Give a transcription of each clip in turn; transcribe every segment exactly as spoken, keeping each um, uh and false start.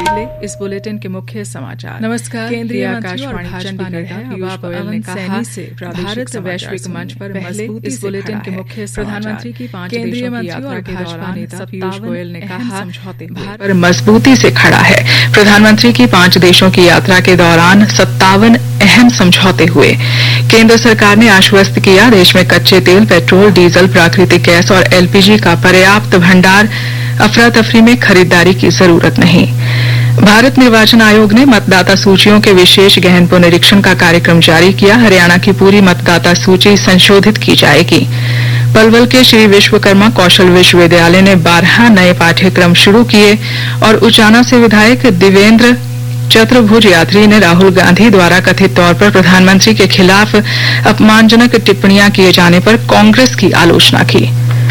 पहले इस बुलेटिन के मुख्य समाचार। नमस्कार। केंद्रीय आकाशवाणी चंडीगढ़ है। पीयूष गोयल ने कहा से भारत वैश्विक मंच पर पहले इस बुलेटिन के मुख्य प्रधानमंत्री की पांच केंद्रीय मंत्री और भाजपा नेता पीयूष गोयल ने कहा भारत पर मजबूती से खड़ा है। प्रधानमंत्री की पांच देशों की यात्रा के दौरान सत्तावन अहम समझौते हुए। केंद्र सरकार ने आश्वस्त किया देश में कच्चे तेल, पेट्रोल, डीजल, प्राकृतिक गैस और एलपीजी का पर्याप्त भंडार, अफरा तफरी में खरीदारी की जरूरत नहीं। भारत निर्वाचन आयोग ने मतदाता सूचियों के विशेष गहन पुनरीक्षण का कार्यक्रम जारी किया। हरियाणा की पूरी मतदाता सूची संशोधित की जाएगी। पलवल के श्री विश्वकर्मा कौशल विश्वविद्यालय ने बारह नए पाठ्यक्रम शुरू किए और उचाना से विधायक दिवेंद्र चतुर्भुज यात्री ने राहुल गांधी द्वारा कथित तौर पर प्रधानमंत्री के खिलाफ अपमानजनक टिप्पणियां किए जाने पर कांग्रेस की आलोचना की।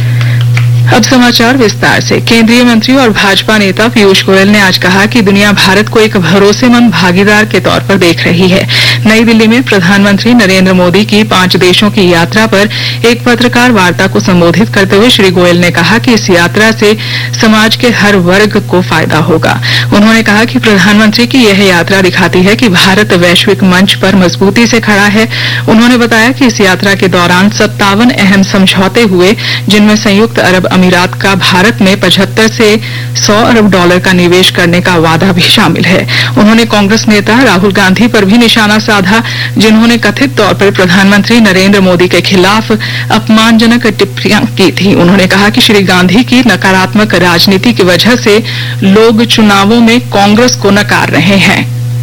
अब समाचार विस्तार से। केंद्रीय मंत्री और भाजपा नेता पीयूष गोयल ने आज कहा कि दुनिया भारत को एक भरोसेमंद भागीदार के तौर पर देख रही है। नई दिल्ली में प्रधानमंत्री नरेंद्र मोदी की पांच देशों की यात्रा पर एक पत्रकार वार्ता को संबोधित करते हुए श्री गोयल ने कहा कि इस यात्रा से समाज के हर वर्ग को फायदा होगा। उन्होंने कहा कि प्रधानमंत्री की यह यात्रा दिखाती है कि भारत वैश्विक मंच पर मजबूती से खड़ा है। उन्होंने बताया कि इस यात्रा के दौरान सत्तावन अहम समझौते हुए, जिनमें संयुक्त अरब अमीरात का भारत में पचहत्तर से सौ अरब डॉलर का निवेश करने का वादा भी शामिल है। उन्होंने कांग्रेस नेता राहुल गांधी पर भी निशाना साधा, जिन्होंने कथित तौर पर प्रधानमंत्री नरेंद्र मोदी के खिलाफ अपमानजनक टिप्पणियां की थी। उन्होंने कहा कि श्री गांधी की नकारात्मक राजनीति की वजह से लोग चुनावों में कांग्रेस को नकार रहे हैं।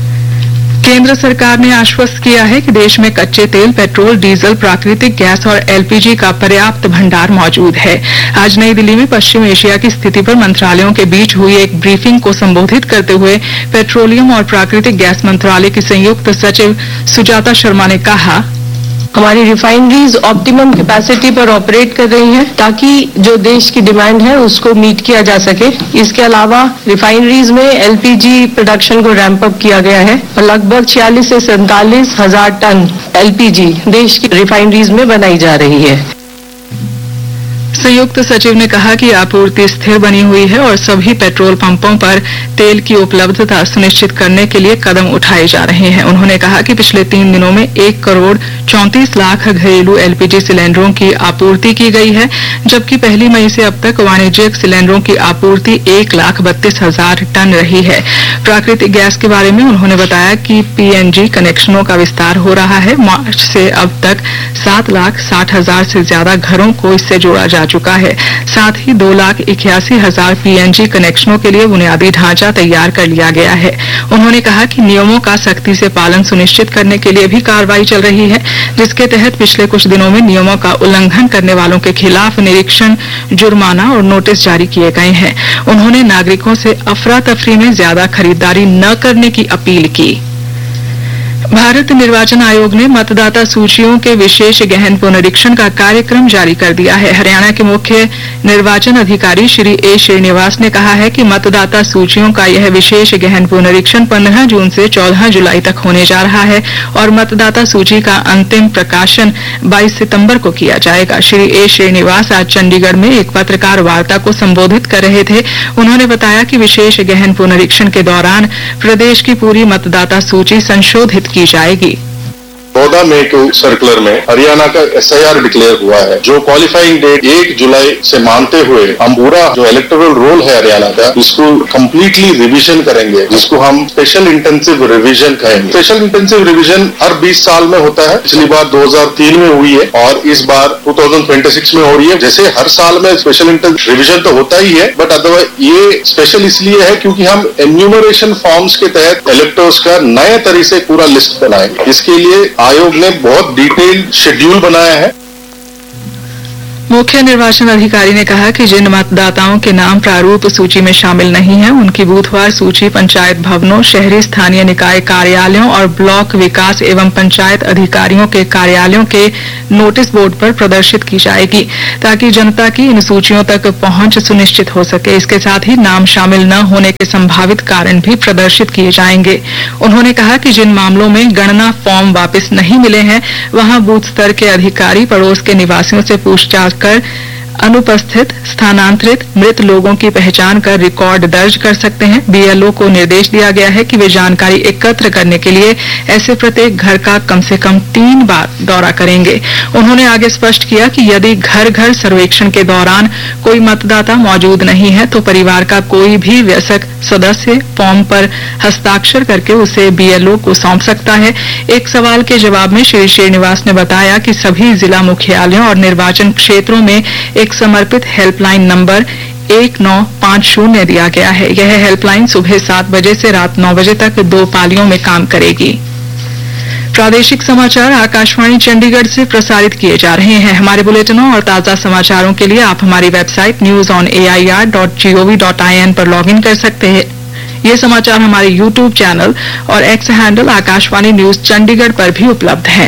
केंद्र सरकार ने आश्वस्त किया है कि देश में कच्चे तेल, पेट्रोल, डीजल, प्राकृतिक गैस और एलपीजी का पर्याप्त भंडार मौजूद है। आज नई दिल्ली में पश्चिम एशिया की स्थिति पर मंत्रालयों के बीच हुई एक ब्रीफिंग को संबोधित करते हुए पेट्रोलियम और प्राकृतिक गैस मंत्रालय की संयुक्त सचिव सुजाता शर्मा ने कहा, हमारी रिफाइनरीज ऑप्टिमम कैपेसिटी पर ऑपरेट कर रही हैं ताकि जो देश की डिमांड है उसको मीट किया जा सके। इसके अलावा रिफाइनरीज में एलपीजी प्रोडक्शन को रैंप अप किया गया है और लगभग छियालीस से सैंतालीस हजार टन एलपीजी देश की रिफाइनरीज में बनाई जा रही है। संयुक्त सचिव ने कहा कि आपूर्ति स्थिर बनी हुई है और सभी पेट्रोल पंपों पर तेल की उपलब्धता सुनिश्चित करने के लिए कदम उठाए जा रहे हैं। उन्होंने कहा कि पिछले तीन दिनों में एक करोड़ चौंतीस लाख घरेलू एलपीजी सिलेंडरों की आपूर्ति की गई है, जबकि पहली मई से अब तक वाणिज्यिक सिलेंडरों की आपूर्ति एक लाख बत्तीस हजार टन रही है। प्राकृतिक गैस के बारे में उन्होंने बताया कि पीएनजी कनेक्शनों का विस्तार हो रहा है। मार्च से अब तक सात लाख साठ हजार से ज्यादा घरों को इससे जोड़ा जा चुका है। साथ ही दो लाख इक्यासी हजार पीएनजी कनेक्शनों के लिए बुनियादी ढांचा तैयार कर लिया गया है। उन्होंने कहा कि नियमों का सख्ती से पालन सुनिश्चित करने के लिए भी कार्रवाई चल रही है, जिसके तहत पिछले कुछ दिनों में नियमों का उल्लंघन करने वालों के खिलाफ निरीक्षण, जुर्माना और नोटिस जारी किए गए हैं। उन्होंने नागरिकों से अफरा तफरी में ज्यादा खरीदारी न करने की अपील की। भारत निर्वाचन आयोग ने मतदाता सूचियों के विशेष गहन पुनरीक्षण का कार्यक्रम जारी कर दिया है। हरियाणा के मुख्य निर्वाचन अधिकारी श्री ए श्रीनिवास ने कहा है कि मतदाता सूचियों का यह विशेष गहन पुनरीक्षण पंद्रह जून से चौदह जुलाई तक होने जा रहा है और मतदाता सूची का अंतिम प्रकाशन बाईस सितंबर को किया जाएगा। श्री ए श्रीनिवास आज चंडीगढ़ में एक पत्रकार वार्ता को संबोधित कर रहे थे। उन्होंने बताया कि विशेष गहन पुनरीक्षण के दौरान प्रदेश की पूरी मतदाता सूची संशोधित की जाएगी। चौदह मई को सर्कुलर में हरियाणा का एसआईआर डिक्लेयर हुआ है, जो क्वालिफाइंग डेट एक जुलाई से मानते हुए हम पूरा जो इलेक्टोरल रोल है हरियाणा का, इसको कंप्लीटली रिवीजन करेंगे, जिसको हम स्पेशल इंटेंसिव रिवीजन कहेंगे। स्पेशल इंटेंसिव रिवीजन हर बीस साल में होता है। पिछली बार दो हज़ार तीन में हुई है और इस बार दो हज़ार छब्बीस में हो रही है। जैसे हर साल में स्पेशल इंटेंसिव रिवीजन तो होता ही है, बट अदरवाइज ये स्पेशल इसलिए है क्योंकि हम एन्यूमरेशन फॉर्म्स के तहत इलेक्टर्स का नए तरीके से पूरा लिस्ट बनाएंगे। इसके लिए आयोग ने बहुत डिटेल शेड्यूल बनाया है। मुख्य निर्वाचन अधिकारी ने कहा कि जिन मतदाताओं के नाम प्रारूप सूची में शामिल नहीं है, उनकी बूथवार सूची पंचायत भवनों, शहरी स्थानीय निकाय कार्यालयों और ब्लॉक विकास एवं पंचायत अधिकारियों के कार्यालयों के नोटिस बोर्ड पर प्रदर्शित की जाएगी, ताकि जनता की इन सूचियों तक पहुंच सुनिश्चित हो सके। इसके साथ ही नाम शामिल न होने के संभावित कारण भी प्रदर्शित किए जाएंगे। उन्होंने कहा कि जिन मामलों में गणना फॉर्म वापस नहीं मिले हैं, वहां बूथ स्तर के अधिकारी पड़ोस के निवासियों से पूछताछ कर अनुपस्थित, स्थानांतरित, मृत लोगों की पहचान कर रिकॉर्ड दर्ज कर सकते हैं। बीएलओ को निर्देश दिया गया है कि वे जानकारी एकत्र करने के लिए ऐसे प्रत्येक घर का कम से कम तीन बार दौरा करेंगे। उन्होंने आगे स्पष्ट किया कि यदि घर घर सर्वेक्षण के दौरान कोई मतदाता मौजूद नहीं है तो परिवार का कोई भी वयस्क सदस्य फॉर्म पर हस्ताक्षर करके उसे बीएलओ को सौंप सकता है। एक सवाल के जवाब में श्री श्रीनिवास ने बताया कि सभी जिला मुख्यालयों और निर्वाचन क्षेत्रों में एक समर्पित हेल्पलाइन नंबर एक नौ पांच शून्य दिया गया है। यह हेल्पलाइन सुबह सात बजे से रात नौ बजे तक दो पालियों में काम करेगी। प्रादेशिक समाचार आकाशवाणी चंडीगढ़ से प्रसारित किए जा रहे हैं। हमारे बुलेटिनों और ताजा समाचारों के लिए आप हमारी website news on A I R dot G O V dot I N पर लॉग इन कर सकते हैं। ये समाचार हमारे यूट्यूब चैनल और x handle Akashvani news Chandigarh पर भी उपलब्ध हैं।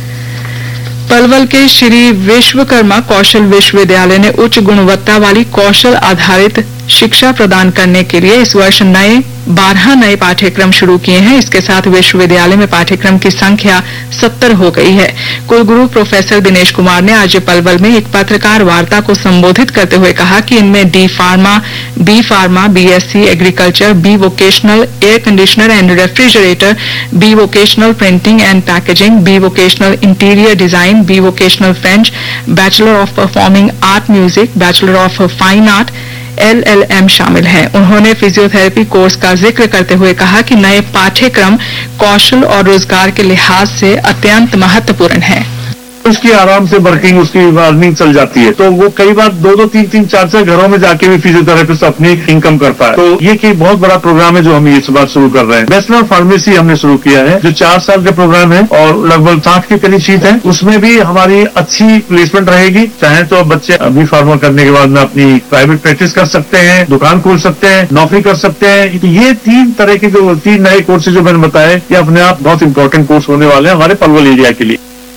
पलवल के श्री विश्वकर्मा कौशल विश्वविद्यालय ने उच्च गुणवत्ता वाली कौशल आधारित शिक्षा प्रदान करने के लिए इस वर्ष नए बारह नए पाठ्यक्रम शुरू किए हैं। इसके साथ विश्वविद्यालय में पाठ्यक्रम की संख्या सत्तर हो गई है। कुलगुरु प्रोफेसर दिनेश कुमार ने आज पलवल में एक पत्रकार वार्ता को संबोधित करते हुए कहा कि इनमें D pharma, B pharma, BSc agriculture, B vocational air conditioner and refrigerator, B vocational printing and packaging, B vocational interior design, B vocational French, bachelor of performing art music, bachelor of fine art, L L M शामिल हैं। उन्होंने physiotherapy course का जिक्र करते हुए कहा कि नए पाठ्यक्रम कौशल और रोजगार के लिहाज से अत्यंत महत्वपूर्ण है। उसकी आराम से वर्किंग, उसकी अर्निंग चल जाती है, तो वो कई बार दो दो तीन तीन चार चार घरों में जाके भी फिजियोथेरेपिस्ट अपनी इनकम करता है। तो ये की बहुत बड़ा प्रोग्राम है जो हम इस बार शुरू कर रहे हैं। बैचलर फार्मेसी हमने शुरू किया है जो चार साल का प्रोग्राम है और लगभग साठ के करीब सीट है। उसमें भी हमारी अच्छी प्लेसमेंट रहेगी। चाहे तो बच्चे अभी फार्मा करने के बाद में अपनी प्राइवेट प्रैक्टिस कर सकते हैं, दुकान खोल सकते हैं, नौकरी कर सकते हैं। ये तीन तरह के जो तीन नए कोर्सेज जो मैंने बताए ये अपने आप बहुत इंपॉर्टेंट कोर्स होने वाले हैं हमारे पलवल एरिया के लिए।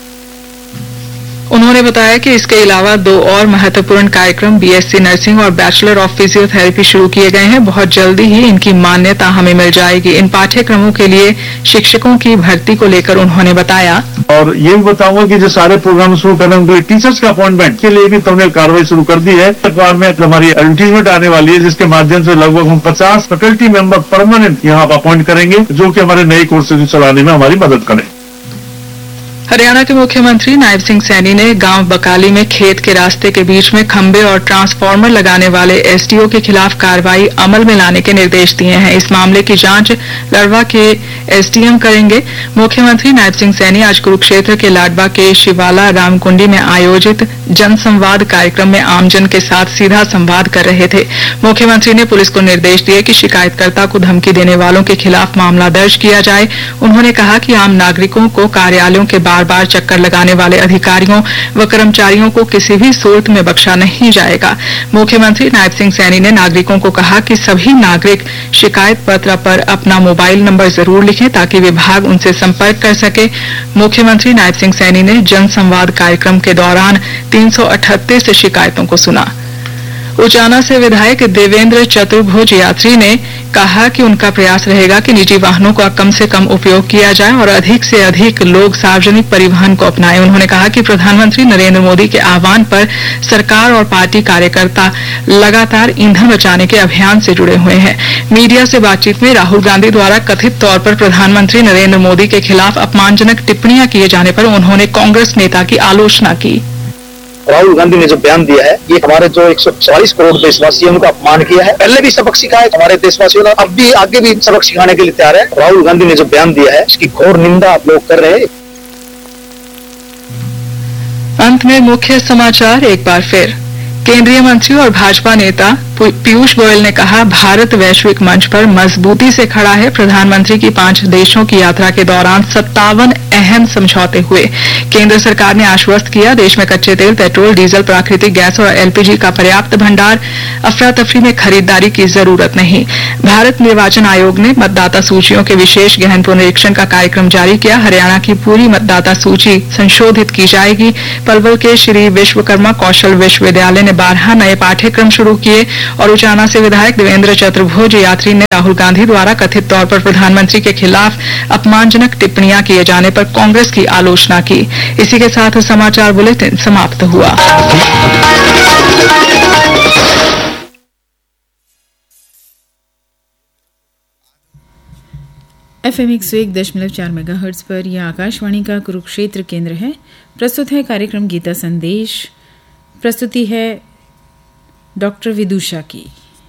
उन्होंने बताया कि इसके अलावा दो और महत्वपूर्ण कार्यक्रम बीएससी नर्सिंग और बैचलर ऑफ फिजियोथेरेपी शुरू किए गए हैं। बहुत जल्दी ही इनकी मान्यता हमें मिल जाएगी। इन पाठ्यक्रमों के लिए शिक्षकों की भर्ती को लेकर उन्होंने बताया, और ये भी बताऊंगा कि जो सारे प्रोग्राम शुरू कर रहे हैं उनके लिए टीचर्स का अपॉइंटमेंट के लिए भी तुमने कार्रवाई शुरू कर दी है। सरकार में हमारी एडवर्टीजमेंट आने वाली है जिसके माध्यम से लगभग हम पचास फैकल्टी मेंबर परमानेंट यहाँ अपॉइंट करेंगे जो कि हमारे नए कोर्सेज चलाने में हमारी मदद करें। हरियाणा के मुख्यमंत्री नायब सिंह सैनी ने गांव बकाली में खेत के रास्ते के बीच में खंबे और ट्रांसफार्मर लगाने वाले एसडीओ के खिलाफ कार्रवाई अमल में लाने के निर्देश दिए हैं। इस मामले की जांच लड़वा के एसडीएम करेंगे। मुख्यमंत्री नायब सिंह सैनी आज कुरुक्षेत्र के लाडवा के शिवाला रामकुंडी में आयोजित जनसंवाद कार्यक्रम में आमजन के साथ सीधा संवाद कर रहे थे। मुख्यमंत्री ने पुलिस को निर्देश दिए कि शिकायतकर्ता को धमकी देने वालों के खिलाफ मामला दर्ज किया जाए। उन्होंने कहा कि आम नागरिकों को कार्यालयों के बार बार चक्कर लगाने वाले अधिकारियों व कर्मचारियों को किसी भी सूरत में बख्शा नहीं जाएगा। मुख्यमंत्री नायब सिंह सैनी ने नागरिकों को कहा कि सभी नागरिक शिकायत पत्र पर अपना मोबाइल नंबर जरूर लिखें ताकि विभाग उनसे संपर्क कर सके। मुख्यमंत्री नायब सिंह सैनी ने जनसंवाद कार्यक्रम के दौरान तीन सौ अठतीस शिकायतों को सुना। उचाना से विधायक देवेंद्र चतुर्भुज यात्री ने कहा कि उनका प्रयास रहेगा कि निजी वाहनों का कम से कम उपयोग किया जाए और अधिक से अधिक लोग सार्वजनिक परिवहन को अपनाएं। उन्होंने कहा कि प्रधानमंत्री नरेंद्र मोदी के आह्वान पर सरकार और पार्टी कार्यकर्ता लगातार ईंधन बचाने के अभियान से जुड़े हुए हैं। मीडिया से बातचीत में राहुल गांधी द्वारा कथित तौर पर प्रधानमंत्री नरेंद्र मोदी के खिलाफ अपमानजनक टिप्पणियां किए जाने पर उन्होंने कांग्रेस नेता की आलोचना की। राहुल गांधी ने जो बयान दिया है ये हमारे जो एक सौ चालीस करोड़ देशवासी उनका अपमान किया है। पहले भी सबक सिखाया हमारे देशवासियों ने, अब भी आगे भी सबक सिखाने के लिए तैयार है। राहुल गांधी ने जो बयान दिया है इसकी घोर निंदा आप लोग कर रहे हैं। अंत में मुख्य समाचार एक बार फिर। केंद्रीय मंत्री और भाजपा नेता पीयूष गोयल ने कहा, भारत वैश्विक मंच पर मजबूती से खड़ा है। प्रधानमंत्री की पांच देशों की यात्रा के दौरान सत्तावन अहम समझौते हुए। केंद्र सरकार ने आश्वस्त किया, देश में कच्चे तेल, पेट्रोल, डीजल, प्राकृतिक गैस और एलपीजी का पर्याप्त भंडार। अफरा तफरी में खरीदारी की जरूरत नहीं। भारत निर्वाचन आयोग ने मतदाता सूचियों के विशेष गहन पुनरीक्षण का कार्यक्रम जारी किया। हरियाणा की पूरी मतदाता सूची संशोधित की जाएगी। पलवल के श्री विश्वकर्मा कौशल विश्वविद्यालय ने बारह नए पाठ्यक्रम शुरू किए। और उचाना से विधायक देवेंद्र चतुर्भुज यात्री ने राहुल गांधी द्वारा कथित तौर पर प्रधानमंत्री के खिलाफ अपमानजनक टिप्पणियां किए जाने पर कांग्रेस की आलोचना की। इसी के साथ समाचार बुलेटिन समाप्त हुआ। एफ एम एक सौ एक दशमलव चार मेगा हर्ट्ज पर यह आकाशवाणी का कुरुक्षेत्र केंद्र है। प्रस्तुत है कार्यक्रम गीता संदेश। प्रस्तुति है डॉक्टर विदुषा की।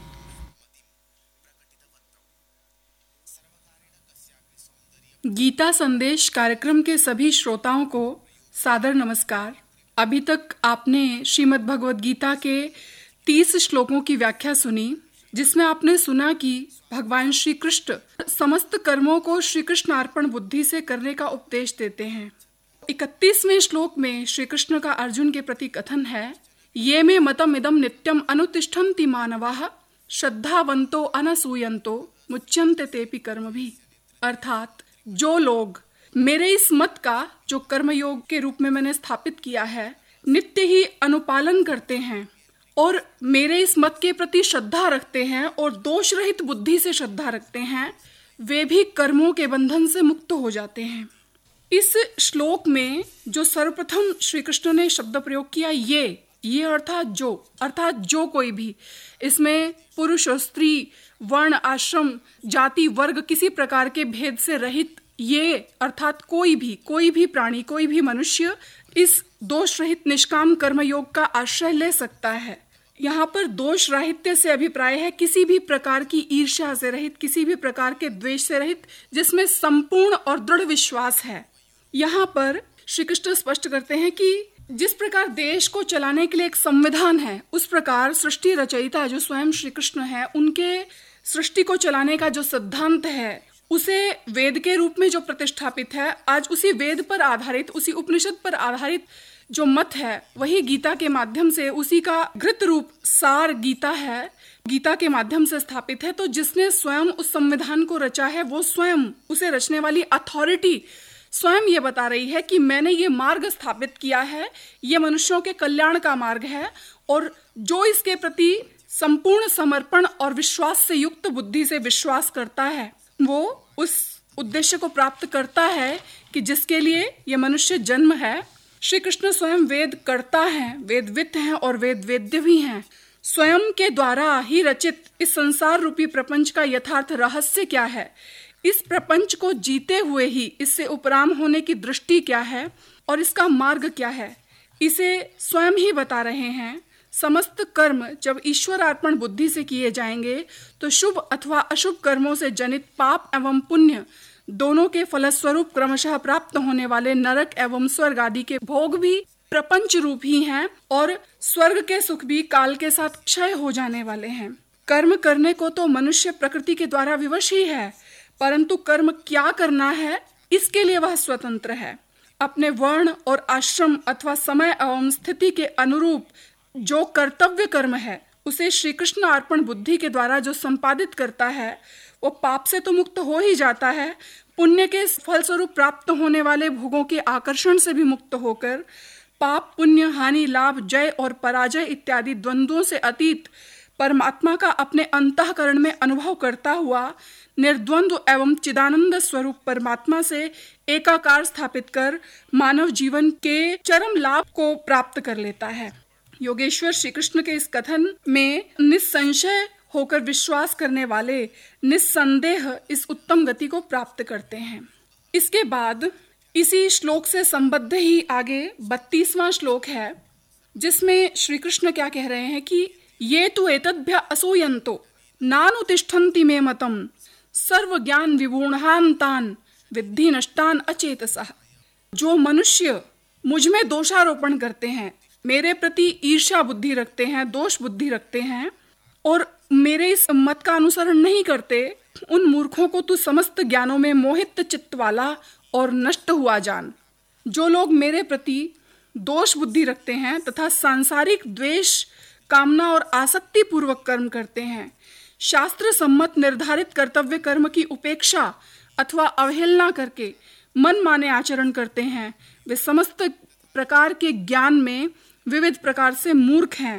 गीता संदेश कार्यक्रम के सभी श्रोताओं को सादर नमस्कार। अभी तक आपने श्रीमद् भगवद गीता के तीस श्लोकों की व्याख्या सुनी, जिसमें आपने सुना कि भगवान श्री कृष्ण समस्त कर्मों को श्री कृष्ण अर्पण बुद्धि से करने का उपदेश देते हैं। इकतीसवें श्लोक में श्री कृष्ण का अर्जुन के प्रति कथन है, ये मे मतम इदम नित्यम अनुतिष्ठन्ति मानवाः श्रद्धावंतो अनसूयन्तो मुच्यन्ते तेपि कर्मभिः। अर्थात जो लोग मेरे इस मत का, जो कर्मयोग के रूप में मैंने स्थापित किया है, नित्य ही अनुपालन करते हैं और मेरे इस मत के प्रति श्रद्धा रखते हैं और दोष रहित बुद्धि से श्रद्धा रखते हैं, वे भी कर्मों के बंधन से मुक्त हो जाते हैं। इस श्लोक में जो सर्वप्रथम श्री कृष्ण ने शब्द प्रयोग किया, ये ये अर्थात जो अर्थात जो कोई भी, इसमें पुरुष और स्त्री, वर्ण, आश्रम, जाति, वर्ग किसी प्रकार के भेद से रहित ये अर्थात कोई भी कोई भी प्राणी, कोई भी मनुष्य इस दोष रहित निष्काम कर्म योग का आश्रय ले सकता है। यहाँ पर दोष राहित्य से अभिप्राय है किसी भी प्रकार की ईर्ष्या से रहित, किसी भी प्रकार के द्वेष से रहित, जिसमें संपूर्ण और दृढ़ विश्वास है। यहाँ पर श्री कृष्ण स्पष्ट करते हैं कि जिस प्रकार देश को चलाने के लिए एक संविधान है, उस प्रकार सृष्टि रचयिता जो स्वयं श्री कृष्ण है, उनके सृष्टि को चलाने का जो सिद्धांत है, उसे वेद के रूप में जो प्रतिष्ठापित है, आज उसी वेद पर आधारित, उसी उपनिषद पर आधारित जो मत है, वही गीता के माध्यम से, उसी का घृत रूप सार गीता है, गीता के माध्यम से स्थापित है। तो जिसने स्वयं उस संविधान को रचा है, वो स्वयं, उसे रचने वाली अथॉरिटी स्वयं ये बता रही है कि मैंने ये मार्ग स्थापित किया है, ये मनुष्यों के कल्याण का मार्ग है, और जो इसके प्रति संपूर्ण समर्पण और विश्वास से युक्त बुद्धि से विश्वास करता है, वो उस उद्देश्य को प्राप्त करता है कि जिसके लिए ये मनुष्य जन्म है। श्री कृष्ण स्वयं वेद कर्ता हैं, वेदविद हैं और वेद वेद्य भी हैं। स्वयं के द्वारा ही रचित इस संसार रूपी प्रपंच का यथार्थ रहस्य क्या है, इस प्रपंच को जीते हुए ही इससे उपराम होने की दृष्टि क्या है और इसका मार्ग क्या है, इसे स्वयं ही बता रहे हैं। समस्त कर्म जब ईश्वर अर्पण बुद्धि से किए जाएंगे तो शुभ अथवा अशुभ कर्मों से जनित पाप एवं पुण्य दोनों के फलस्वरूप क्रमशः प्राप्त होने वाले नरक एवं स्वर्ग आदि के भोग भी प्रपंच रूप ही हैं, और स्वर्ग के सुख भी काल के साथ क्षय हो जाने वाले हैं। कर्म करने को तो मनुष्य प्रकृति के द्वारा विवश ही है, परंतु कर्म क्या करना है, इसके लिए वह स्वतंत्र है। अपने वर्ण और आश्रम अथवा समय एवं स्थिति के अनुरूप जो कर्तव्य कर्म है, उसे श्री कृष्ण अर्पण बुद्धि के द्वारा जो संपादित करता है, वो पाप से तो मुक्त हो ही जाता है, पुण्य के फलस्वरूप प्राप्त होने वाले भोगों के आकर्षण से भी मुक्त होकर पाप, पुण्य, हानि, लाभ, जय और पराजय इत्यादि द्वंद्वों से अतीत परमात्मा का अपने अंतःकरण में अनुभव करता हुआ निर्द्वंद्व एवं चिदानंद स्वरूप परमात्मा से एकाकार स्थापित कर मानव जीवन के चरम लाभ को प्राप्त कर लेता है। योगेश्वर श्री कृष्ण के इस कथन में निस्संशय होकर विश्वास करने वाले निस्संदेह इस उत्तम गति को प्राप्त करते हैं। इसके बाद इसी श्लोक से संबद्ध ही आगे बत्तीसवां श्लोक है, जिसमें श्री कृष्ण क्या कह रहे हैं कि ये तु एतद्भ्य असूयन्तो नानुतिष्ठन्ति मे मतम सर्व ज्ञान विगूढ़ान्तान विद्धि नष्टान अचेतसः। जो मनुष्य मुझ में दोषारोपण करते हैं, मेरे प्रति ईर्ष्या बुद्धि रखते हैं, दोष बुद्धि रखते हैं और मेरे इस मत का अनुसरण नहीं करते, उन मूर्खों को तू समस्त ज्ञानों में मोहित चित्त वाला और नष्ट हुआ जान। जो लोग मेरे प्रति दोष बुद्धि रखते हैं तथा सांसारिक द्वेष, कामना और आसक्ति पूर्वक कर्म करते हैं, शास्त्र सम्मत निर्धारित कर्तव्य कर्म की उपेक्षा अथवा अवहेलना करके मन माने आचरण करते हैं, वे समस्त प्रकार के ज्ञान में विविध प्रकार से मूर्ख हैं।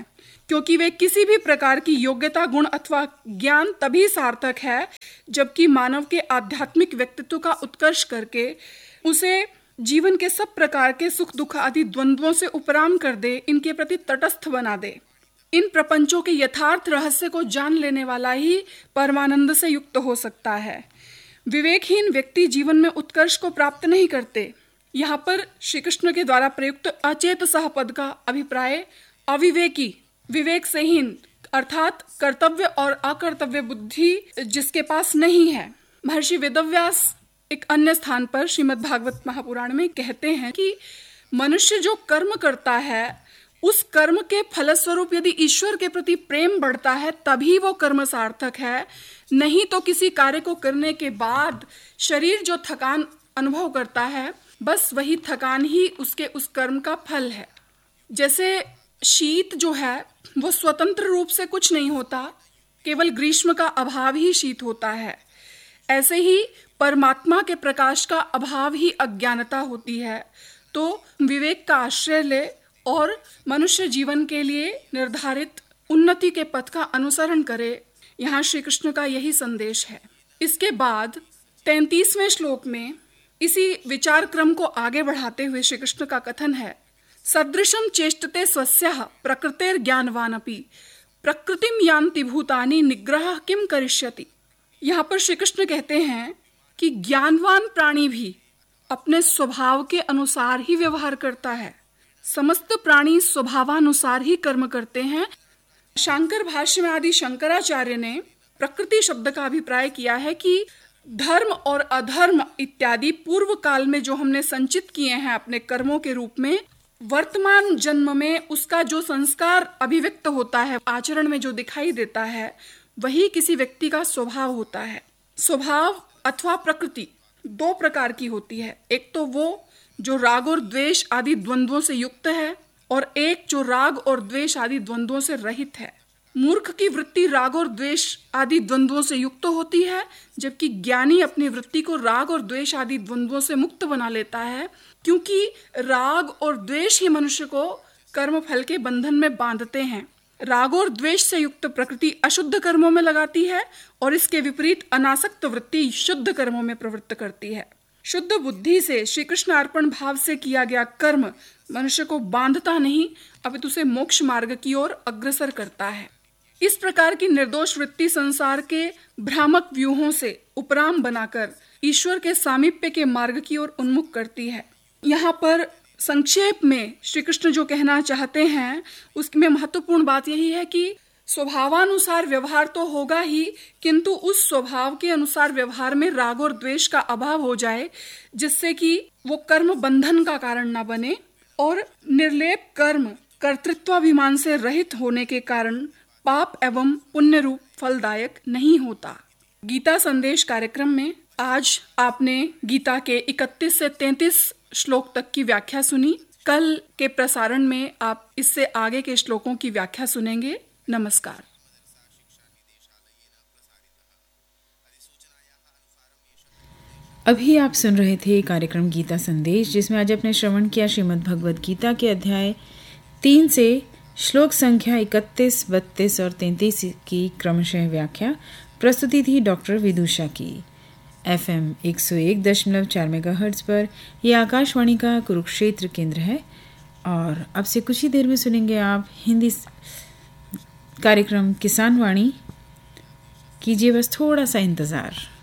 क्योंकि वे किसी भी प्रकार की योग्यता, गुण अथवा ज्ञान तभी सार्थक है जबकि मानव के आध्यात्मिक व्यक्तित्व का उत्कर्ष करके उसे जीवन के सब प्रकार के सुख दुख आदि द्वंद्वों से उपराम कर दे, इनके प्रति तटस्थ बना दे। इन प्रपंचों के यथार्थ रहस्य को जान लेने वाला ही परमानंद से युक्त हो सकता है। विवेकहीन व्यक्ति जीवन में उत्कर्ष को प्राप्त नहीं करते। यहाँ पर श्री कृष्ण के द्वारा प्रयुक्त अचेत सह पद का अभिप्राय अविवेकी, विवेक से हीन अर्थात कर्तव्य और अकर्तव्य बुद्धि जिसके पास नहीं है। महर्षि वेदव्यास एक अन्य स्थान पर श्रीमद् भागवत महापुराण में कहते हैं कि मनुष्य जो कर्म करता है उस कर्म के फलस्वरूप यदि ईश्वर के प्रति प्रेम बढ़ता है तभी वो कर्म सार्थक है, नहीं तो किसी कार्य को करने के बाद शरीर जो थकान अनुभव करता है बस वही थकान ही उसके उस कर्म का फल है। जैसे शीत जो है वो स्वतंत्र रूप से कुछ नहीं होता, केवल ग्रीष्म का अभाव ही शीत होता है। ऐसे ही परमात्मा के प्रकाश का अभाव ही अज्ञानता होती है। तो विवेक का आश्रय ले और मनुष्य जीवन के लिए निर्धारित उन्नति के पथ का अनुसरण करे। यहाँ श्री कृष्ण का यही संदेश है। इसके बाद तैंतीसवें श्लोक में इसी विचार क्रम को आगे बढ़ाते हुए श्री कृष्ण का कथन है, सदृशम चेष्टते स्वस्याः प्रकृतेर ज्ञानवानपि प्रकृतिम यान्ति भूतानि निग्रह किम करिष्यति। यहाँ पर श्री कृष्ण कहते हैं कि ज्ञानवान प्राणी भी अपने स्वभाव के अनुसार ही व्यवहार करता है। समस्त प्राणी स्वभावानुसार ही कर्म करते हैं। शांकर भाष्य में आदि शंकराचार्य ने प्रकृति शब्द का अभिप्राय किया है कि धर्म और अधर्म इत्यादि पूर्व काल में जो हमने संचित किए हैं अपने कर्मों के रूप में, वर्तमान जन्म में उसका जो संस्कार अभिव्यक्त होता है, आचरण में जो दिखाई देता है, वही किसी व्यक्ति का स्वभाव होता है। स्वभाव अथवा प्रकृति दो प्रकार की होती है। एक तो वो जो राग और द्वेष आदि द्वंद्वों से युक्त है और एक जो राग और द्वेष आदि द्वंद्वों से रहित है। मूर्ख की वृत्ति राग और द्वेष आदि द्वंद्वों से युक्त होती है, जबकि ज्ञानी अपनी वृत्ति को राग और द्वेष आदि द्वंद्वों से मुक्त बना लेता है, क्योंकि राग और द्वेष ही मनुष्य को कर्म फल के बंधन में बांधते हैं। राग और द्वेष से युक्त प्रकृति अशुद्ध कर्मों में लगाती है और इसके विपरीत अनासक्त वृत्ति शुद्ध कर्मों में प्रवृत्त करती है। शुद्ध बुद्धि से श्री कृष्ण अर्पण भाव से किया गया कर्म मनुष्य को बांधता नहीं, अपितु उसे मोक्ष मार्ग की ओर अग्रसर करता है। इस प्रकार की निर्दोष वृत्ति संसार के भ्रामक व्यूहों से उपराम बनाकर ईश्वर के सामीप्य के मार्ग की ओर उन्मुख करती है। यहाँ पर संक्षेप में श्री कृष्ण जो कहना चाहते हैं उसमें महत्वपूर्ण बात यही है कि स्वभावानुसार व्यवहार तो होगा ही, किंतु उस स्वभाव के अनुसार व्यवहार में राग और द्वेष का अभाव हो जाए, जिससे कि वो कर्म बंधन का कारण न बने और निर्लेप कर्म कर्तृत्वाभिमान से रहित होने के कारण पाप एवं पुण्य रूप फलदायक नहीं होता। गीता संदेश कार्यक्रम में आज आपने गीता के इकतीस से तैंतीस श्लोक तक की व्याख्या सुनी। कल के प्रसारण में आप इससे आगे के श्लोकों की व्याख्या सुनेंगे। नमस्कार। अभी आप सुन रहे थे कार्यक्रम गीता संदेश, जिसमें आज आपने श्रवण किया श्रीमद् भगवद गीता के अध्याय तीन से श्लोक संख्या इकतीस, बत्तीस और तैंतीस की क्रमशः व्याख्या। प्रस्तुति थी डॉक्टर विदुषा की। एफ एम एक सौ एक दशमलव चार मेगाहर्ट्ज पर यह आकाशवाणी का कुरुक्षेत्र केंद्र है और अब से कुछ ही देर में सुनेंगे आप हिंदी कार्यक्रम किसान वाणी। कीजिए बस थोड़ा सा इंतज़ार।